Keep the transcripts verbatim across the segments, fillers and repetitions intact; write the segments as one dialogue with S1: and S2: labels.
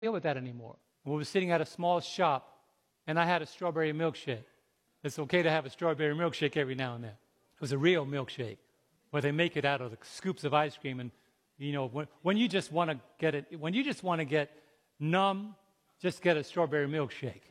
S1: deal with that anymore. We were sitting at a small shop, and I had a strawberry milkshake. It's okay to have a strawberry milkshake every now and then. It was a real milkshake, where they make it out of the scoops of ice cream. And, you know, when, when you just want to get it, when you just want to get numb, just get a strawberry milkshake.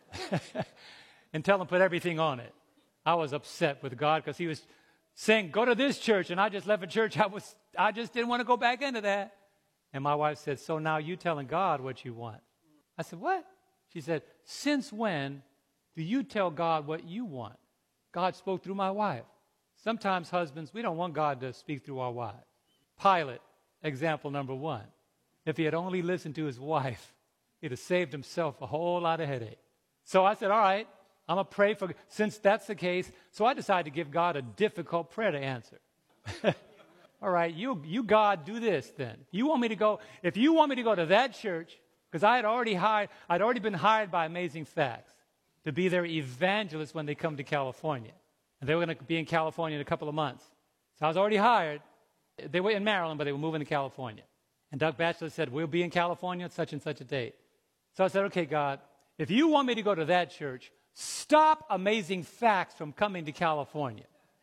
S1: And tell them put everything on it. I was upset with God because he was saying, go to this church. And I just left a church. I was, I just didn't want to go back into that. And my wife said, so now you telling God what you want. I said, what? She said, since when do you tell God what you want? God spoke through my wife. Sometimes husbands, we don't want God to speak through our wives. Pilate, example number one. If he had only listened to his wife, he'd have saved himself a whole lot of headache. So I said, all right, I'm going to pray for, since that's the case. So I decided to give God a difficult prayer to answer. All right, you, you God, do this then. You want me to go, if you want me to go to that church, because I had already hired, I'd already been hired by Amazing Facts to be their evangelist when they come to California. And they were going to be in California in a couple of months. So I was already hired. They were in Maryland, but they were moving to California. And Doug Batchelor said, we'll be in California at such and such a date. So I said, okay, God, if you want me to go to that church, stop Amazing Facts from coming to California.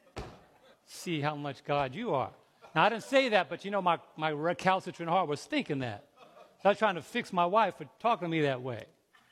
S1: See how much God you are. Now, I didn't say that, but you know, my, my recalcitrant heart was thinking that. So I was trying to fix my wife for talking to me that way.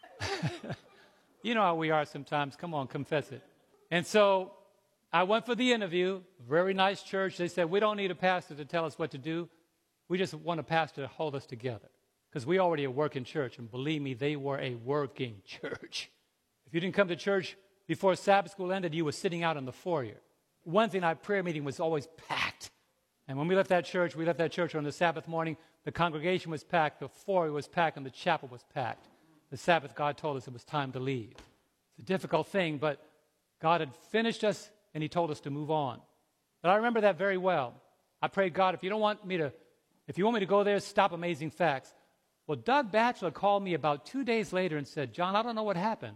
S1: You know how we are sometimes. Come on, confess it. And so I went for the interview. Very nice church. They said, we don't need a pastor to tell us what to do. We just want a pastor to hold us together. Because we already a working church. And believe me, they were a working church. If you didn't come to church before Sabbath school ended, you were sitting out in the foyer. Wednesday night prayer meeting was always packed. And when we left that church, we left that church on the Sabbath morning. The congregation was packed, the foyer was packed, and the chapel was packed. The Sabbath, God told us it was time to leave. It's a difficult thing, but God had finished us, and he told us to move on. But I remember that very well. I prayed, God, if you don't want me to, if you want me to go there, stop Amazing Facts. Well, Doug Batchelor called me about two days later and said, John, I don't know what happened.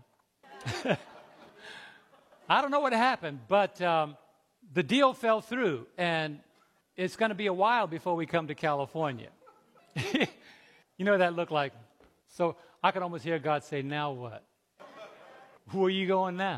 S1: I don't know what happened, but um, the deal fell through, and it's going to be a while before we come to California. You know what that looked like? So I could almost hear God say, now what? Who are you going now?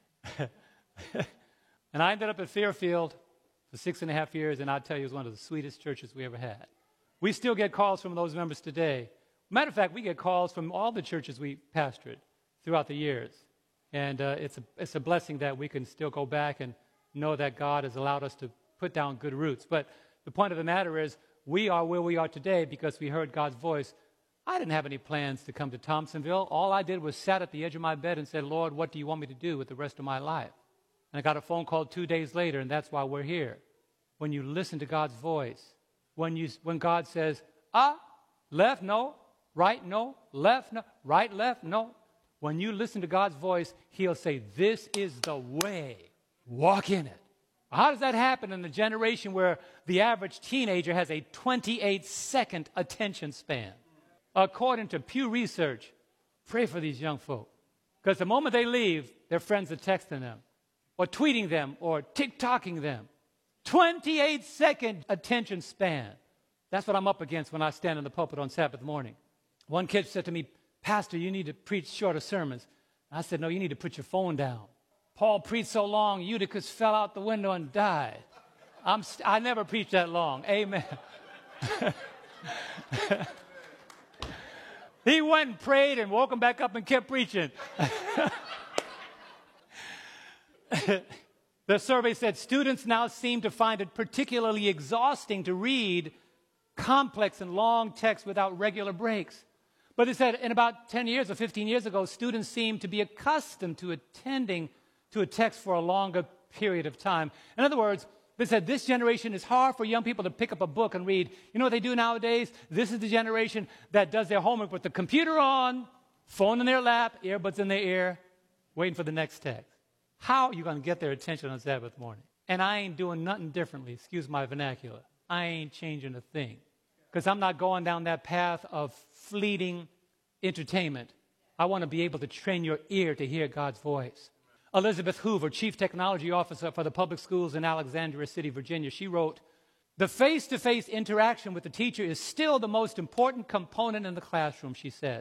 S1: And I ended up at Fairfield for six and a half years, and I'll tell you, it was one of the sweetest churches we ever had. We still get calls from those members today. Matter of fact, we get calls from all the churches we pastored throughout the years. And uh, it's, a, it's a blessing that we can still go back and know that God has allowed us to put down good roots. But the point of the matter is, we are where we are today because we heard God's voice. I didn't have any plans to come to Thompsonville. All I did was sat at the edge of my bed and said, Lord, what do you want me to do with the rest of my life? And I got a phone call two days later, and that's why we're here. When you listen to God's voice, when, you, when God says, ah, left, no, right, no, left, no, right, left, no. When you listen to God's voice, he'll say, this is the way. Walk in it. How does that happen in a generation where the average teenager has a twenty-eight second attention span? According to Pew Research, pray for these young folk. Because the moment they leave, their friends are texting them, or tweeting them, or TikToking them. twenty-eight second attention span. That's what I'm up against when I stand in the pulpit on Sabbath morning. One kid said to me, Pastor, you need to preach shorter sermons. I said, no, you need to put your phone down. Paul preached so long, Eutychus fell out the window and died. I'm st- I never preached that long. Amen. He went and prayed and woke him back up and kept preaching. The survey said students now seem to find it particularly exhausting to read complex and long text without regular breaks. But they said in about ten years or fifteen years ago, students seem to be accustomed to attending to a text for a longer period of time. In other words, they said this generation is hard for young people to pick up a book and read. You know what they do nowadays? This is the generation that does their homework with the computer on, phone in their lap, earbuds in their ear, waiting for the next text. How are you going to get their attention on Sabbath morning? And I ain't doing nothing differently. Excuse my vernacular. I ain't changing a thing. Because I'm not going down that path of fleeting entertainment. I want to be able to train your ear to hear God's voice. Elizabeth Hoover, Chief Technology Officer for the Public Schools in Alexandria City, Virginia, she wrote, The face-to-face interaction with the teacher is still the most important component in the classroom, she says.